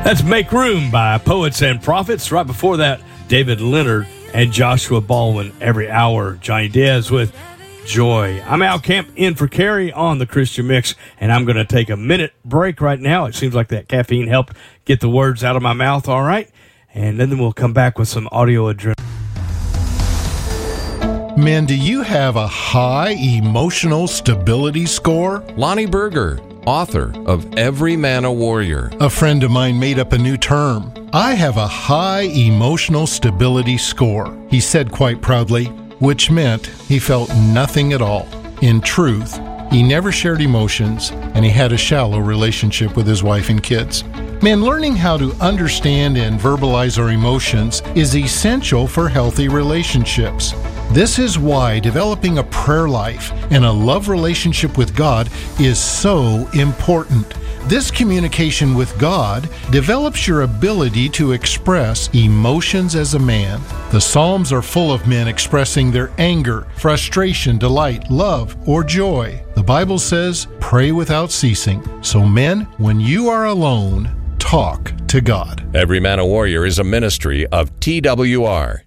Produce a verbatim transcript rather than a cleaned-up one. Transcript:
That's Make Room by Poets and Prophets. Right before that, David Leonard and Joshua Baldwin, Every Hour. Johnny Diaz with Joy. I'm Al Camp in for Carrie on the Christian Mix, and I'm going to take a minute break right now. It seems like that caffeine helped get the words out of my mouth all right, and then we'll come back with some audio adrenaline. Men, do you have a high emotional stability score? Lonnie Berger, author of Every Man a Warrior. A friend of mine made up a new term. I have a high emotional stability score, he said quite proudly, which meant he felt nothing at all. In truth, he never shared emotions, and he had a shallow relationship with his wife and kids. Men, learning how to understand and verbalize our emotions is essential for healthy relationships. This is why developing a prayer life and a love relationship with God is so important. This communication with God develops your ability to express emotions as a man. The Psalms are full of men expressing their anger, frustration, delight, love, or joy. The Bible says, pray without ceasing. So men, when you are alone, talk to God. Every Man a Warrior is a ministry of T W R.